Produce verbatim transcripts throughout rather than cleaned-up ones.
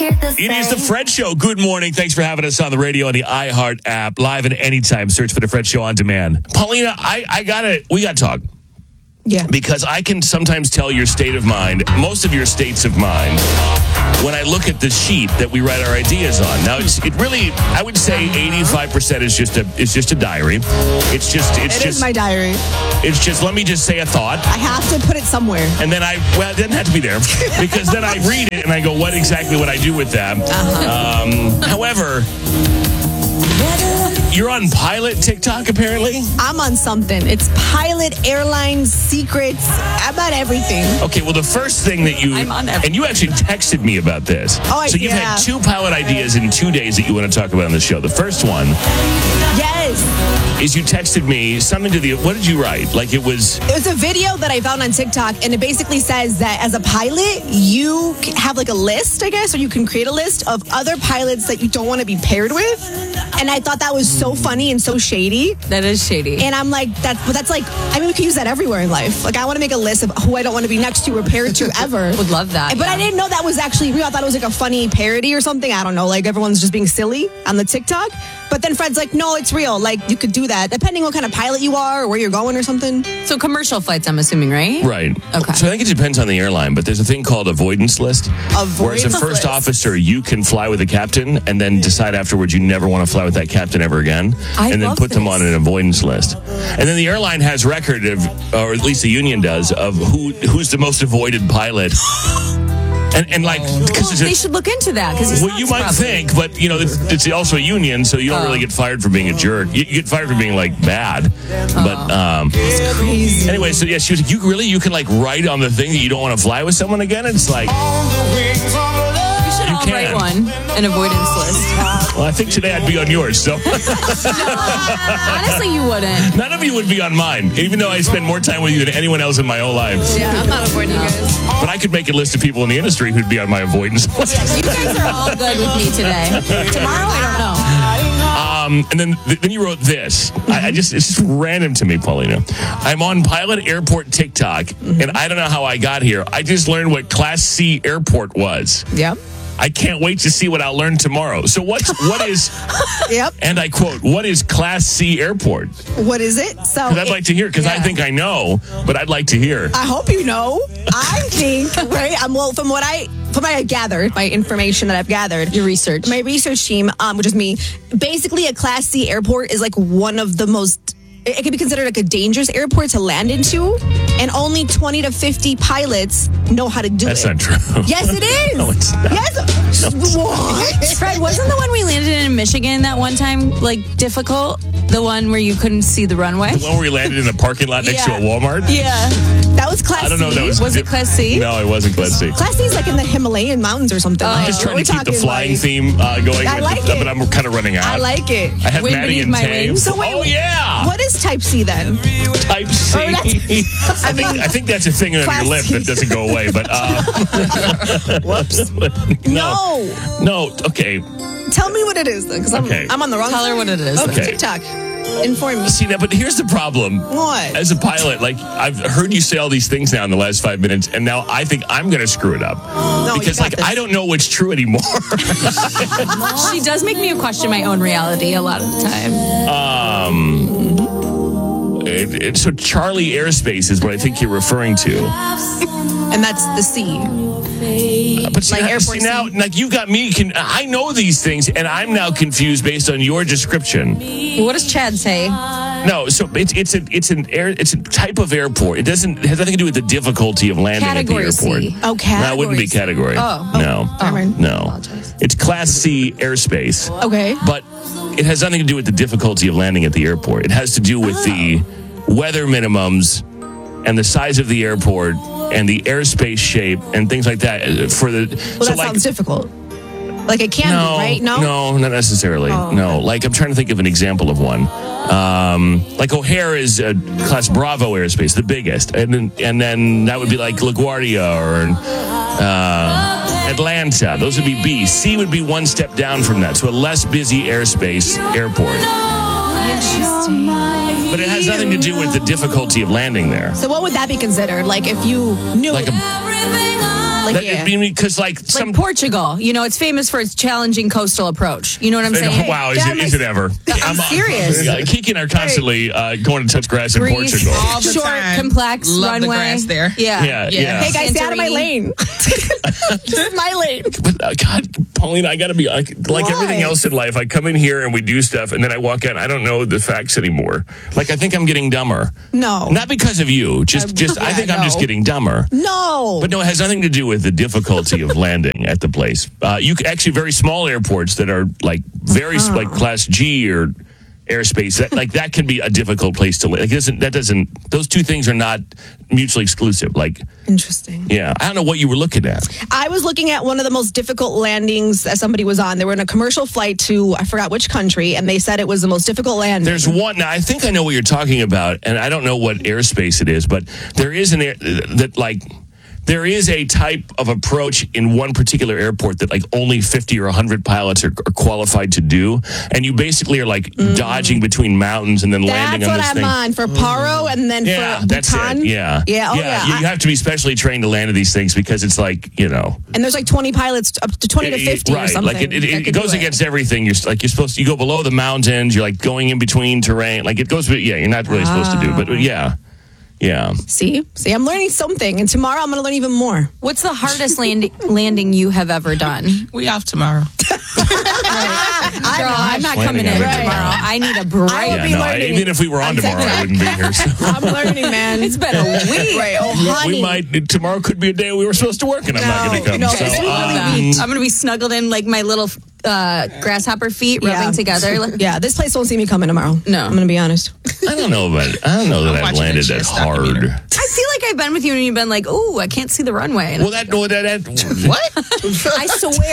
hear the It is the Fred Show. Good morning. Thanks for having us on the radio on the iHeart app, live and anytime. Search for the Fred Show on demand. Paulina, I, I gotta, we gotta talk. Yeah. Because I can sometimes tell your state of mind, most of your states of mind, when I look at the sheet that we write our ideas on. Now, it's, it really, I would say eighty-five percent is just a, is just a diary. It's just, it's It just, is my diary. it's just, let me just say a thought. I have to put it somewhere. And then I, well, it doesn't have to be there because then I read it and I go, what exactly would I do with that? Uh-huh. Um, however, you're on Pilot TikTok, apparently? I'm on something. It's Pilot, airlines, secrets. I'm on everything. Okay, well, the first thing that you... I'm on everything. And you actually texted me about this. Oh, I- So you've yeah. had two Pilot ideas in two days that you want to talk about on the show. The first one Yes. is you texted me something to the... What did you write? Like it was... It was a video that I found on TikTok, and it basically says that as a pilot, you c- have like a list, I guess, or you can create a list of other pilots that you don't want to be paired with. And I thought that was so funny and so shady. That is shady. And I'm like, that, but that's like, I mean, we can use that everywhere in life. Like, I want to make a list of who I don't want to be next to or paired to ever. Would love that. But yeah. I didn't know that was actually real. I thought it was like a funny parody or something. I don't know. Like, everyone's just being silly on the TikTok. But then Fred's like, no, it's real. Like, you could do that, depending what kind of pilot you are or where you're going or something. So commercial flights, I'm assuming, right? Right. Okay. So I think it depends on the airline, but there's a thing called avoidance list. Where as a Avoidance first list. officer, you can fly with the captain and then decide afterwards you never want to fly with that captain ever again. I and then love put them this. on an avoidance list. And then the airline has record of, or at least the union does, of who who's the most avoided pilot. And, and like, because Well, it's they a, should look into that because well, you might think, but you know, it's, it's also a union, so you don't Oh. really get fired for being a jerk. You, you get fired for being like bad. But um, Crazy. anyway, so yeah, she was like, you really, you can like write on the thing that you don't want to fly with someone again? It's like, we should You all can. write one, an avoidance list. well, I think today I'd be on yours, so Honestly, you wouldn't. none of you would be on mine, even though I spend more time with you than anyone else in my whole life. Yeah, I'm not avoiding you guys. But I could make a list of people in the industry who'd be on my avoidance list. You guys are all good with me today. Tomorrow, I don't know. Um, and then then you wrote this. I, I just it's just random to me, Paulina. I'm on Pilot Airport TikTok, and I don't know how I got here. I just learned what Class C airport was. Yep. I can't wait to see what I'll learn tomorrow. So what's what is? Yep. And I quote, "What is Class C airport?" What is it? So Because I'd it- like to hear. Because I Yeah. think I know, but I'd like to hear. I hope you know. I think, right? I'm well from what I from what I gathered, my information that I've gathered. Your research. My research team, um, which is me, basically a Class C airport is like one of the most. It it can be considered like a dangerous airport to land into, and only twenty to fifty pilots know how to do That's it. not true. Yes, it is. No, it's not. Yes. What? Fred, wasn't the one we landed in Michigan that one time like difficult? The one where you couldn't see the runway? The one where we landed in a parking lot next Yeah. to a Walmart. Yeah. That was Class I don't know. C. That was Was it Class C? No, it wasn't Class C. Class C is like in the Himalayan mountains or something. Oh. Like, Just trying we're to keep the talking, flying like- theme uh, going, I with like the, it. but I'm kind of running out. I like it. I have Wind Maddie beneath and my Tave. wings. So wait, oh yeah, What is Type C then? Type C. Oh, that's- I think I think that's a thing on Class your lip C. that doesn't go away. But uh, Whoops. no, No. no. Okay. Tell me what it is then, because I'm, Okay. I'm on the wrong Tell her side. what it is. Okay. Okay. TikTok. Inform me. See that, but here's the problem. What? As a pilot, like I've heard you say all these things now in the last five minutes, and now I think I'm going to screw it up No, you because, got like, this. I don't know what's true anymore. She does make me question my own reality a lot of the time. It- it- so Charlie Airspace is what I think you're referring to. And that's the C. But see, Like now- Airport see, now, C. like you got me. Con- I know these things, and I'm now confused based on your description. What does Chad say? No, so it's it's a it's an air it's a type of airport. It doesn't it has nothing to do with the difficulty of landing Category at the airport. C. Oh, No, it wouldn't be category category. C. Oh. no, Never mind. no. Apologize. It's Class C airspace. Okay. But it has nothing to do with the difficulty of landing at the airport. It has to do with the weather minimums and the size of the airport and the airspace shape and things like that. For the Well, so that like sounds difficult. Like it can no, be, right? No? no, not necessarily. Oh, no, like I'm trying to think of an example of one. Um, like O'Hare is a Class Bravo airspace, the biggest, and then and then that would be like LaGuardia or uh, Atlanta. Those would be B. C would be one step down from that, so a less busy airspace airport. Interesting. But it has nothing to do with the difficulty of landing there. So what would that be considered? Like if you knew Like it. a like, That- yeah. I mean, because like Like some. Portugal, you know, it's famous for its challenging coastal approach. You know what I'm saying? Wow, is Damn, it, is it ever? I'm serious. Yeah, Kiki and I are constantly uh, going to touch grass in Greece, Portugal. All the short, time. complex Love the runway. grass there. Yeah. Yeah, Yeah. yeah. Hey guys, stay out of my Santorini. lane. This is my lane. But uh, God, Pauline, I got to be like, like Why? everything else in life. I come in here and we do stuff, and then I walk out. I don't know the facts anymore. Like I think I'm getting dumber. No. Not because of you. Just, just I yeah, think I'm just no. getting dumber. No. But no, it has nothing to do with the difficulty of landing at the place. Uh, you c- actually very small airports that are like very s like class G or airspace that like that can be a difficult place to land. Like, it doesn't that doesn't those two things are not mutually exclusive. Like, Interesting. yeah, I don't know what you were looking at. I was looking at one of the most difficult landings that somebody was on. They were in a commercial flight to, I forgot which country, and they said it was the most difficult landing. There's one. Now, I think I know what you're talking about, and I don't know what airspace it is, but there is an air that like. There is a type of approach in one particular airport that like only fifty or one hundred pilots are, are qualified to do. And you basically are like dodging between mountains and then That's landing on what this I'm thing. on for Paro and then Yeah, for that's Bhutan. it. Yeah. Yeah, oh yeah. You, I- you have to be specially trained to land at these things because it's like, you know. and there's like twenty pilots, up to twenty to it- fifty right. or something. Like it, it, that it could do goes against everything. You're s- like, you're supposed to, you go below the mountains. You're like going in between terrain. Like it goes, yeah, you're not really supposed to do, but yeah. Yeah. See? See, I'm learning something, and tomorrow I'm going to learn even more. What's the hardest land- landing you have ever done? We off tomorrow. Girl, I'm not Planning coming in on it tomorrow. tomorrow. I need a break. I will Yeah, be no, I, learning. even if we were on I'm tomorrow, I taking wouldn't be here. So. I'm learning, man. It's been a week. Right. Oh, honey. We might, tomorrow could be a day we were supposed to work and I'm not No, going to come. no, so, it's really um, weak. I'm going to be snuggled in like my little uh, grasshopper feet rubbing Yeah. together. Like, Yeah, this place won't see me coming tomorrow. No. I'm going to be honest. I don't know, but I don't know that I'm I've watching landed the that chess hard. documentary. I feel like I've been with you and you've been like, "Ooh, I can't see the runway." And Well, that, no, that, that, What? I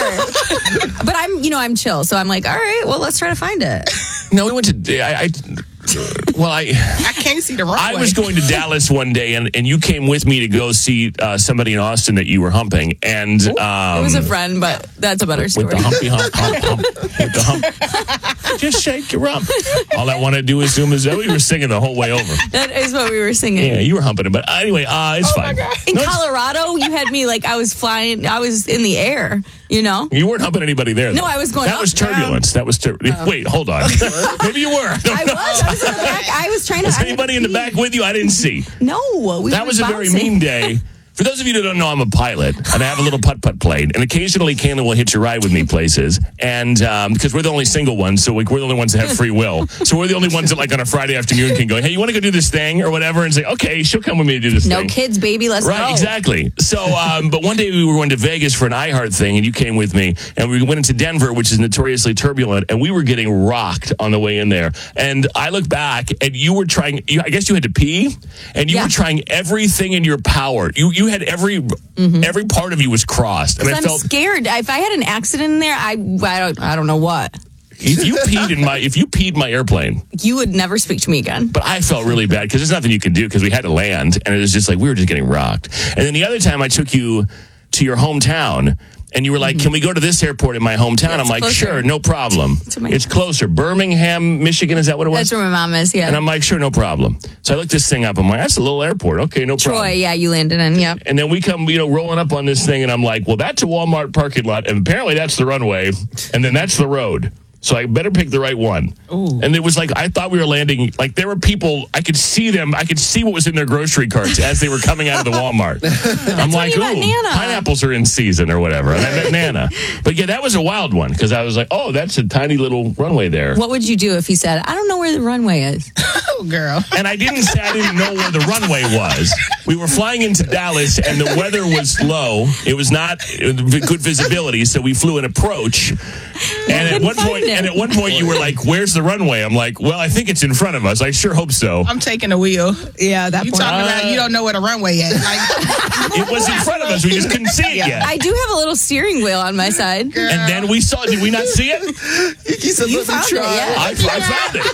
swear. But I'm, you know, I'm chill, so I'm like, "All right, well, let's try to find it." no, we went to, I, I well, I, I can't see the runway. I was going to Dallas one day and, and you came with me to go see uh, somebody in Austin that you were humping. And, um, It was a friend, but that's a better story. with the humpy hump, hump, hump, with the hump. Just shake your rump. All I want to do is zoom is we were singing the whole way over. That is what we were singing. Yeah, you were humping it, but anyway, uh, it's Oh, my fine. God. In No, it's- Colorado, you had me like I was flying, I was in the air, you know? You weren't humping anybody there. No, though. I was going That up, was turbulence. That was tur- wait. Hold on. Maybe you were. I don't I know. was. I was in the back. I was trying to. Was anybody in the back with you? I didn't see. No. We That were was a very bouncing. mean day. For those of you that don't know, I'm a pilot, and I have a little putt-putt plane, and occasionally Kayla will hitch a ride with me places, and um, because we're the only single ones, so like, we're the only ones that have free will. So we're the only ones that, like, on a Friday afternoon can go, hey, you want to go do this thing or whatever, and say, okay, she'll come with me to do this No thing. kids, baby, let's Right, go. exactly. So, um, but one day we were going to Vegas for an iHeart thing, and you came with me, and we went into Denver, which is notoriously turbulent, and we were getting rocked on the way in there. And I look back, and you were trying. You, I guess you had to pee, and you Yeah. were trying everything in your power. You you had every every part of you was crossed, and I I'm felt scared. If I had an accident in there, I, I don't I don't know what. if you peed in my if you peed my airplane. You would never speak to me again. But I felt really bad because there's nothing you can do because we had to land, and it was just like we were just getting rocked. And then the other time I took you to your hometown, and you were like, "Can we go to this airport in my hometown?" I'm it's like, closer. "Sure, no problem. To my- It's closer, Birmingham, Michigan. Is that what it was?" That's where my mom is, yeah. And I'm like, "Sure, no problem." So I looked this thing up. I'm like, "That's a little airport. Okay, no Troy, problem." yeah, you landed in, yep. And then we come, you know, rolling up on this thing, and I'm like, "Well, that's a Walmart parking lot, and apparently that's the runway, and then that's the road." So I better pick the right one. Ooh. And it was like, I thought we were landing, like there were people, I could see them, I could see what was in their grocery carts as they were coming out of the Walmart. I'm like, you ooh, met Nana." pineapples are in season or whatever. And I met Nana. But yeah, that was a wild one because I was like, oh, that's a tiny little runway there. What would you do if he said, I don't know where the runway is? Oh, girl. And I didn't say I didn't know where the runway was. We were flying into Dallas, and the weather was low. It was not uh, good visibility, so we flew an approach. And at one find point, it. and at one point, you were like, "Where's the runway?" I'm like, "Well, I think it's in front of us. I sure hope so." I'm taking the wheel. Yeah, that You point. talking about you don't know where the runway is. Like, It was in front of us. We just couldn't see it yet. I do have a little steering wheel on my side. girl. And then we saw. Did we not see it? you said, You found it, yeah. I, I found it.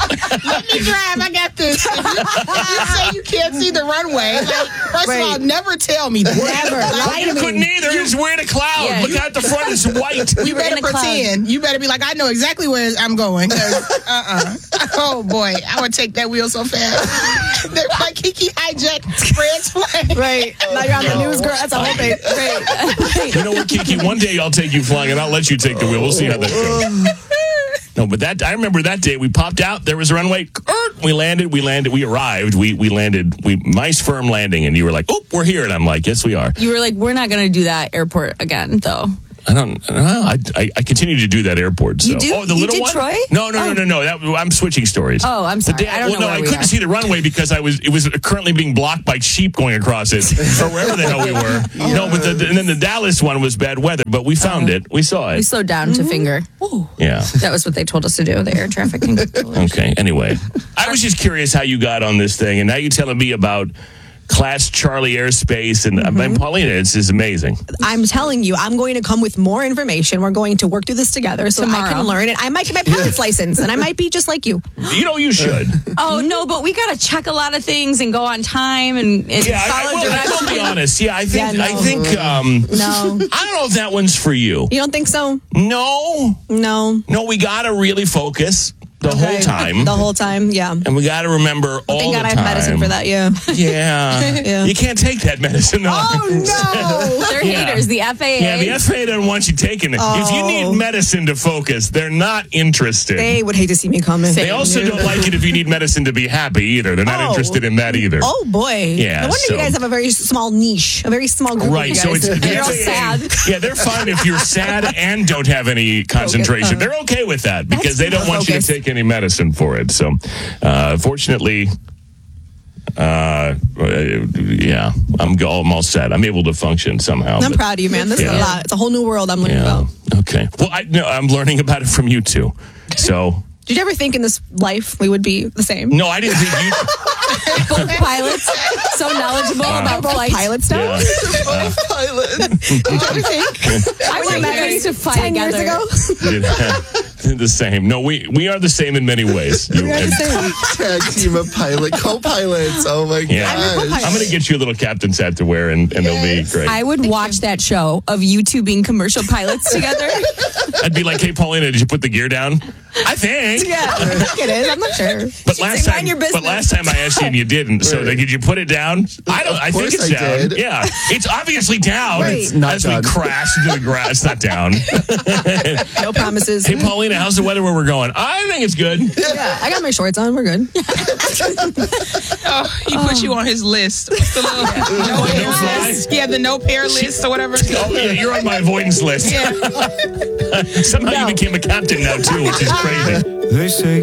Let me drive. I got this. If you, if you say you can't see the runway, like, first Right. of all, never tell me that. Never. Lie You to couldn't me. either. It's we're in a cloud. Yeah. Look out the front. It's white. You were in better a cloud. pretend. You better be like, I know exactly where I'm going. 'Cause, uh-uh. Oh, boy. I would take that wheel so fast. They're like, Kiki hijacked Fred's plane. Right. Now you're on the news, girl. That's a whole thing. Right. You know what, Kiki? One day I'll take you flying and I'll let you take the wheel. We'll see how that goes. No, but that I remember that day we popped out. There was a runway. We landed. We landed. We arrived. We we landed. We nice firm landing, and you were like, "Oh, we're here," and I'm like, "Yes, we are." You were like, we're not going to do that airport again, though. I don't. I, don't know. I, I, I continue to do that airport. So. You do? Oh, the You little did one. Troy? No, no, no, no, no. That, I'm switching stories. Oh, I'm The sorry. day- I don't well, know no, where I we couldn't are. see the runway because I was. It was currently being blocked by sheep going across it, or wherever the hell we were. No, but the, and then the Dallas one was bad weather, but we found it. We saw We it. slowed down to finger. Yeah. That was what they told us to do, the air traffic control. Okay. Anyway, I was just curious how you got on this thing, and now you're telling me about Class Charlie Airspace, and, Mm-hmm. and Paulina, it's is amazing. I'm telling you, I'm going to come with more information. We're going to work through this together so I Tomorrow. can learn it. I might get my pilot's license, and I might be just like you. You know you should. Oh, no, but we got to check a lot of things and go on time and, and Yeah, I, I, follow will, I will directions. be honest. Yeah, I think Yeah, no. I think um, No. I don't know if that one's for you. You don't think so? No, No. no, we got to really focus the whole Okay. time, The whole time, yeah. and we got to remember all Thank the God I time. have medicine for that, yeah. Yeah. Yeah. You can't take that medicine. No. Oh, no. They're Yeah. haters, the F A A. Yeah, the F A A doesn't want you taking it. If you Oh. need medicine to focus, they're not interested. They would hate to see me coming. They also don't like it if you need medicine to be happy either. They're not Oh. interested in that either. Oh, boy. Yeah, No wonder so- you guys have a very small niche, a very small group Right, of you so guys. it's the You're all F A A sad. Yeah, they're fine if you're sad and don't have any concentration. They're okay with that because they don't want you to focus. take any medicine for it. So, uh, fortunately, uh, yeah, I'm go- I'm all set. I'm able to function somehow. I'm but- proud of you, man. This is Yeah. a lot. It's a whole new world I'm learning Yeah. about. Okay. Well, I no, I'm learning about it from you too. So. Did you ever think in this life we would be the same? No, I didn't think you. Both pilots, so knowledgeable about Both flights. pilots now? Yeah. Did you ever think? I When you want met you guys to fly ten together. years ago? The same. No, we we are the same in many ways. You- We are the and- same. Tag team of pilot, co-pilots. Oh my Yeah. gosh. I'm going to get you a little captain's hat to wear, and, and it'll be great. I would watch that show of you two being commercial pilots together. I'd be like, "Hey, Paulina, did you put the gear down?" I think. Yeah, I think it is. I'm not sure. But last say, time, "Mind your but business." last time I asked you and you didn't. So Right. like, did you put it down? I don't. Of I think course it's I down. did. Yeah, it's obviously down. Right. It's not as done. we crash into the grass. It's not down. No promises. Hey, Paulina, how's the weather where we're going? I think it's good. Yeah, I got my shorts on. We're good. Oh, he put you on his list. What's the little no No pair fly? list? Yeah, the no pair list or whatever. Oh, yeah, you're on my avoidance list. Yeah. Somehow you became a captain now too, which is crazy. They say